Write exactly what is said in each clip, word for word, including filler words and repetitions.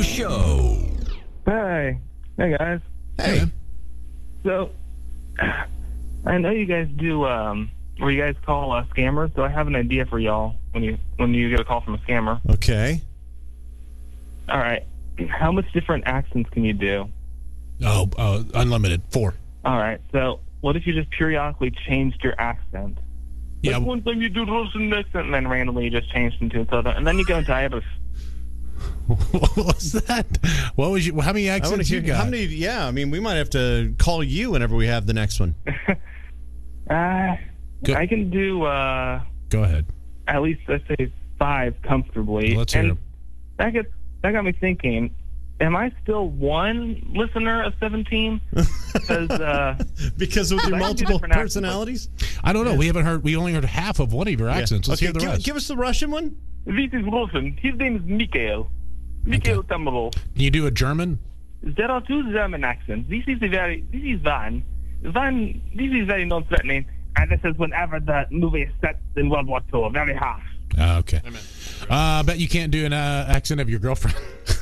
Show. Hi. Hey, guys. Hey. So, I know you guys do, um, where you guys call uh, scammers, so I have an idea for y'all when you when you get a call from a scammer. Okay. All right. How much different accents can you do? Oh, uh, unlimited. Four. All right. So, what if you just periodically changed your accent? Yeah. Like one time you do Russian accent, and then randomly you just changed into Southern, and then you go into Irish. What was that? What was you? How many I want accents to you hear got? how many. Yeah, I mean, we might have to call you whenever we have the next one. Uh, Go- I can do uh, Go ahead. at least, let's say, five comfortably. Let's hear and 'em. that gets that got me thinking. Am I still one listener of seventeen? Because uh, Because of your I can do multiple different accents. personalities? I don't know. We haven't heard. We only heard half of one of your accents. Let's Okay, hear the give, rest. give us the Russian one. this is Russian. His name is Mikhail. Mikhail Okay. Tamaro. Can you do a German? There are two German accents. This is a very, this is one. One, this is very non-threatening. And this is whenever the movie is set in World War Two. Very harsh. Uh, okay. Uh, I bet you can't do an uh, accent of your girlfriend.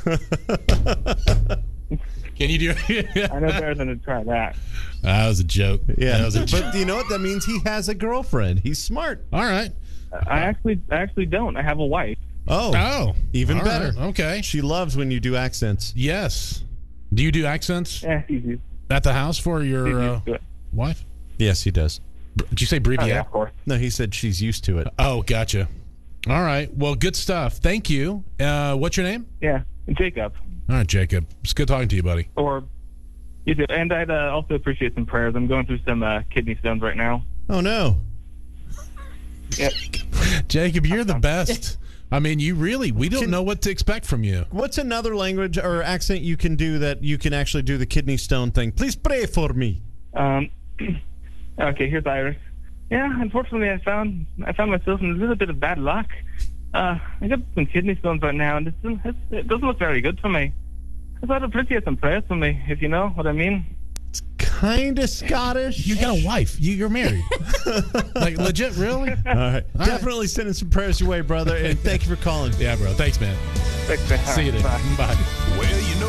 Can you do it? I know better than to try that. That was a joke. Yeah, That was a joke. but you know what? That means he has a girlfriend. He's smart. All right. I actually, I actually don't. I have a wife. Oh, Oh. even all better. right. Okay. She loves when you do accents. Yes. Do you do accents Yeah, easy. at the house for your Easy uh, to do it. wife? Yes, he does. Br- Did you say Oh, abbreviate? yeah, of course. No, he said she's used to it. Oh, gotcha. All right. Well, good stuff. Thank you. Uh, what's your name? Yeah, Jacob. All right, Jacob. It's good talking to you, buddy. Or you too. And I'd uh, also appreciate some prayers. I'm going through some uh, kidney stones right now. Oh, no. Yep. Jacob, you're the best. I mean, you really, we don't Can- know what to expect from you. What's another language or accent you can do that you can actually do the kidney stone thing? Please pray for me. Um. Okay, here's Irish. Yeah, unfortunately, I found I found myself in a little bit of bad luck. Uh, I got some kidney stones right now, and it's, it's, it doesn't look very good for me. I thought I'd appreciate some prayers for me, if you know what I mean. It's kind of Scottish. You got a wife. You, you're married. Like, legit, really? All right. All Definitely sending some prayers your way, brother, and thank you for calling. Yeah, bro. Thanks, man. Thanks, man. All See you right, then. bye. Bye. Well, you know